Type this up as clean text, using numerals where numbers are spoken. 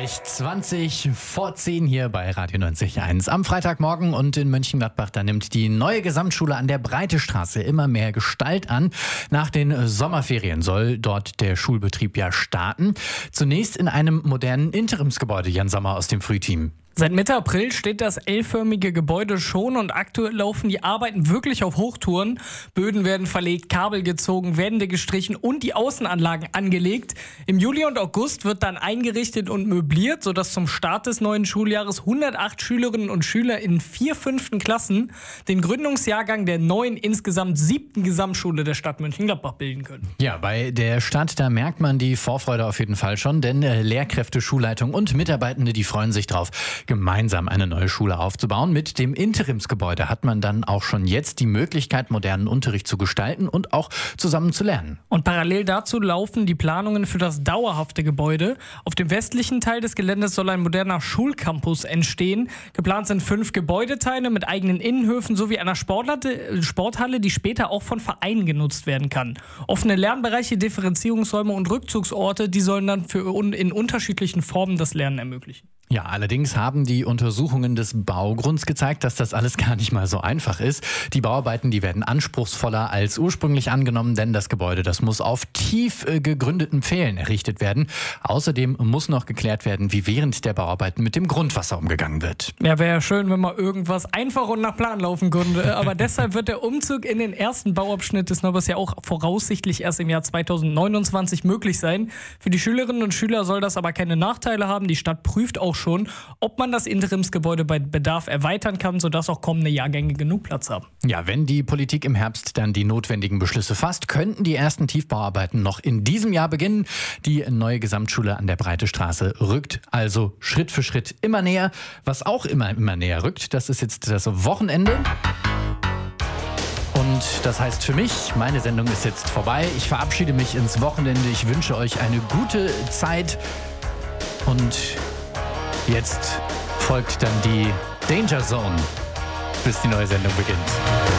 Gleich 20 vor 10 hier bei Radio 90.1 am Freitagmorgen und in Mönchengladbach, da nimmt die neue Gesamtschule an der Breitestraße immer mehr Gestalt an. Nach den Sommerferien soll dort der Schulbetrieb ja starten. Zunächst in einem modernen Interimsgebäude, Jan Sommer aus dem Frühteam. Seit Mitte April steht das L-förmige Gebäude schon und aktuell laufen die Arbeiten wirklich auf Hochtouren. Böden werden verlegt, Kabel gezogen, Wände gestrichen und die Außenanlagen angelegt. Im Juli und August wird dann eingerichtet und möbliert, sodass zum Start des neuen Schuljahres 108 Schülerinnen und Schüler in 4 5. Klassen den Gründungsjahrgang der neuen, insgesamt 7. Gesamtschule der Stadt Mönchengladbach bilden können. Ja, bei der Stadt, da merkt man die Vorfreude auf jeden Fall schon, denn Lehrkräfte, Schulleitung und Mitarbeitende, die freuen sich drauf, gemeinsam eine neue Schule aufzubauen. Mit dem Interimsgebäude hat man dann auch schon jetzt die Möglichkeit, modernen Unterricht zu gestalten und auch zusammen zu lernen. Und parallel dazu laufen die Planungen für das dauerhafte Gebäude. Auf dem westlichen Teil des Geländes soll ein moderner Schulcampus entstehen. Geplant sind 5 Gebäudeteile mit eigenen Innenhöfen sowie einer Sporthalle, die später auch von Vereinen genutzt werden kann. Offene Lernbereiche, Differenzierungsräume und Rückzugsorte, die sollen dann in unterschiedlichen Formen das Lernen ermöglichen. Ja, allerdings haben die Untersuchungen des Baugrunds gezeigt, dass das alles gar nicht mal so einfach ist. Die Bauarbeiten, die werden anspruchsvoller als ursprünglich angenommen, denn das Gebäude, das muss auf tief gegründeten Pfählen errichtet werden. Außerdem muss noch geklärt werden, wie während der Bauarbeiten mit dem Grundwasser umgegangen wird. Ja, wäre ja schön, wenn mal irgendwas einfach und nach Plan laufen könnte. Aber deshalb wird der Umzug in den ersten Bauabschnitt des Neubaus ja auch voraussichtlich erst im Jahr 2029 möglich sein. Für die Schülerinnen und Schüler soll das aber keine Nachteile haben. Die Stadt prüft auch schon, ob man das Interimsgebäude bei Bedarf erweitern kann, sodass auch kommende Jahrgänge genug Platz haben. Ja, wenn die Politik im Herbst dann die notwendigen Beschlüsse fasst, könnten die ersten Tiefbauarbeiten noch in diesem Jahr beginnen. Die neue Gesamtschule an der Breitestraße rückt also Schritt für Schritt immer näher. Was auch immer näher rückt, das ist jetzt das Wochenende. Und das heißt für mich, meine Sendung ist jetzt vorbei. Ich verabschiede mich ins Wochenende. Ich wünsche euch eine gute Zeit und jetzt folgt dann die Danger Zone, bis die neue Sendung beginnt.